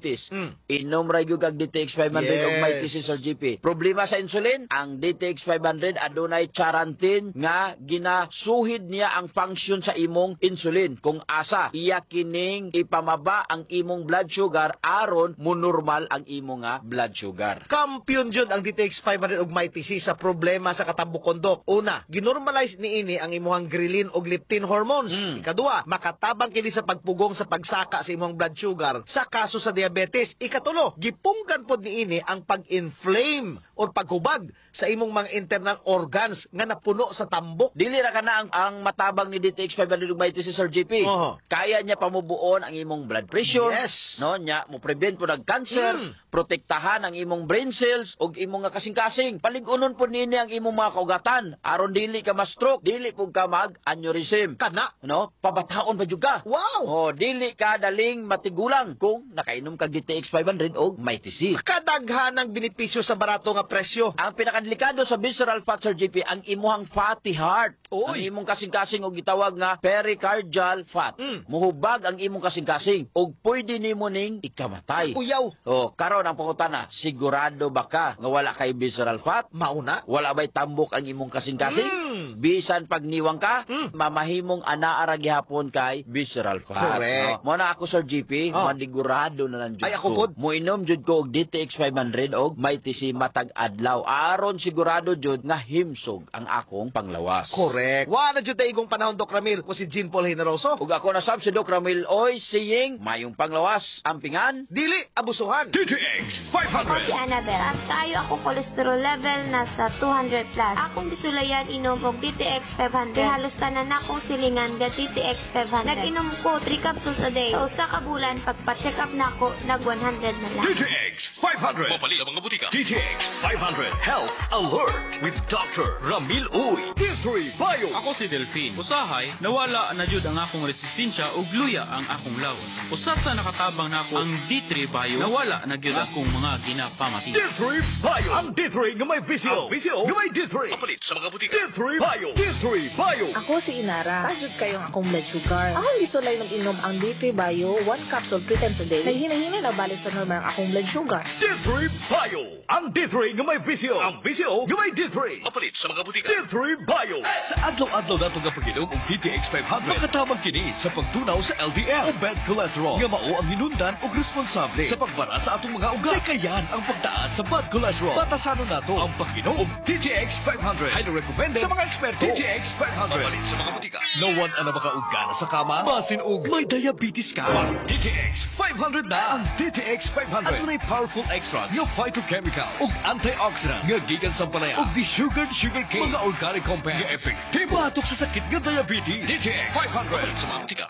diabetes. Inom ra gyud kag DTX 500 og may TC Sir GP. Problema sa insulin, ang DTX 500 adunay charantin nga ginasuhid niya ang function sa imong insulin. Kung asa iya kining ipamaba ang imong blood sugar aron mo normal ang imong nga blood sugar. Kampiyon jud ang DTX 500 ug may TC sa problema sa katambok-kondok. Una, ginormalize niini ang imuhang ghrelin ug leptin hormones. Ikadua, makatabang kini sa pagpugong sa pagsaka sa imong blood sugar sa kaso sa diabetes. Ikatulo, gipunggan pod niini ang pag-inflame o paghubag sa imong mga internal organs nga napuno sa tambok. Dili ra kana ang matabang ni DTX 500 ug may TC Sir GP. Kaya niya pamubuon ang imong blood pressure. Yes. No, nya mo prevent po ng cancer, protektahan ang imong brain cells ug imong nga kasing-kasing. Palig-unon po nini ang imong mga kaugatan aron dili ka ma-stroke, dili pud ka mag-aneurysm. Kana. No, pabataon pa jud ka. Wow! Oh, dili ka daling matigulang kung nakainom kag DTX 500 og may TC. Kadaghan ang benepisyo sa barato nga presyo. Ang pinakadelikado sa visceral fat, Sir GP, ang imuhang fatty heart. Ang imong kasing-kasing og gitawag nga pericardial fat. Muhubag ang imong kasing-kasing og pwede nimo ning ikamatay. Uyaw. Oh, karon ang pangutana, sigurado ba ka nga wala kay visceral fat? Mauna. Wala ba'y tambok ang imong kasing-kasing? Bisan pag niwang ka, mamahimong anaara gihapon kay visceral fat. Correct. No? Mo na ako, Sir GP, manigurado na lang jud Ay, ako ko. pod. Muinom jud ko og DTX 500 og may TC matag adlaw aron sigurado jud nga himsog ang akong panglawas. Correct. Wala jud igong panahon, Doc Ramil, ko si Jean Paul Generoso. Ug ako na sab si Doc Ramil Oy siying mayong panglawas ampingan. Dili abusuhan. DTX Ako si 500. Annabel. Taas kayo ako cholesterol level nasa 200 plus. Akong bisulayan inom og DTX 500. Halos tanan akong silingan ga DTX 500. Nag-inom ko 3 capsules a day. Sa usa ka bulan pagpa-check up nako nag 100 na lang. DTX 500. Mapali sa mga butika. DTX 500 Health Alert with Dr. Ramil Uy. D3 Bio. Ako si Delphine. Usahay, nawala na jud ang akong resistensya ug luya ang akong lawas. Usa sa nakatabang nako ang D3 Bio, nawala na gyud akong mga ginapamati. D3 Bio. Ang D3 nga may visio. Ang visio nga may D3. Mapalit sa mga butika. D3 Bio. D3 Bio. Ako si Inara. Tajud kayong akong blood sugar. Akong gisulay ng inom ang D3 Bio, 1 capsule 3 times a day. Nahihina-hina na balik sa normal ang akong blood sugar. D3 Bio. Ang D3 nga may visio. Ang visio nga may D3. Mapalit sa mga butika. D3 Bio. Sa adlaw-adlaw nato nga pag-inom og DTX 500, makatabang kini sa pagtunaw sa LDL o bad cholesterol nga mao ang hinundan og responsable sa pagbara sa atong mga ugat. Kayan ang pagtaas sa bad cholesterol. Batasanon nato ang pag-inom og DTX 500. Highly recommended sa mga eksperto. DTX 500. Mapalit sa mga butika. No one ang makauga na sa kama. Masin og may diabetes ka. DTX 500 na ang DTX 500. At may powerful extracts nga phytochemical ug antioxidant nga gikan sa palaya ug sugar cane mga organic compound nga epektibo batok sa sakit nga diabetes. DTX 500 sa mga butika.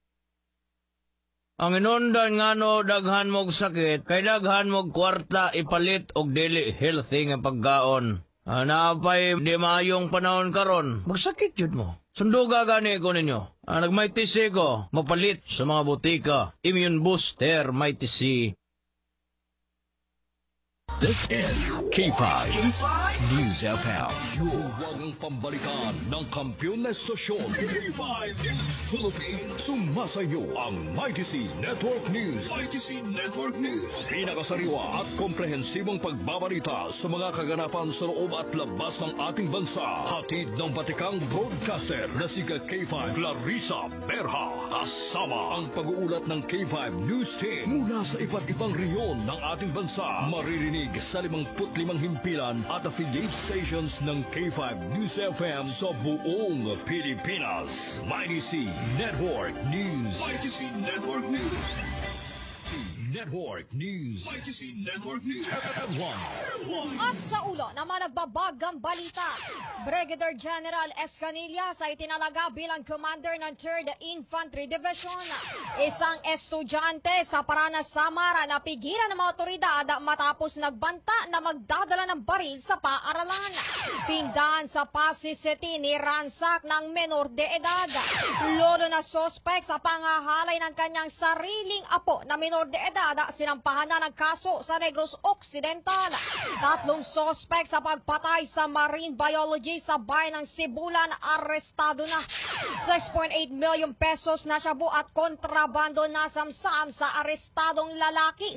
Ang inundan nga no, daghan mog sakit, kay daghan mog kwarta ipalit og dili healthy nga pagkaon. Napay di maayong panahon karon, magsakit yun mo. Sunduga gani ko ninyo. Nagmay TC ko, mapalit sa mga butika. Immune Booster, may TC. This is K5 News FM. Yung wagang pambalikan ng kampiyon na estasyon. K5 News Philippines. Sumasayo ang Mighty C Network News. Mighty C Network News. Pinakasariwa at komprehensibong pagbabalita sa mga kaganapan sa loob at labas ng ating bansa. Hatid ng batikang broadcaster na si K5 Clarissa Berha. Kasama ang pag-uulat ng K5 News Team mula sa iba't ibang reyon ng ating bansa. Maririnig sa 55 himpilan at affiliate stations ng K5 News FM sa buong Pilipinas. Mighty C Network News. Mighty C Network News. Network News. Mighty C Network News. Headline. At sa ulo naman nagbabagang balita, Brigadier General Escanilla sa itinalaga bilang commander ng 3rd Infantry Division. Isang estudyante sa Paranas, Samar napigilan ng mga otoridad matapos nagbanta na magdadala ng baril sa paaralan. Tindahan sa Pasig City ni ransak ng menor de edad. Lodo na sospek sa pangahalay ng kanyang sariling apo na menor de edad sinampahan na ng kaso sa Negros Occidental. 3 sospek sa pagpatay sa marine biology sa bayan ng Sibulan arestado na. 6.8 million pesos na shabu at kontrabando na samsam sa arestadong lalaki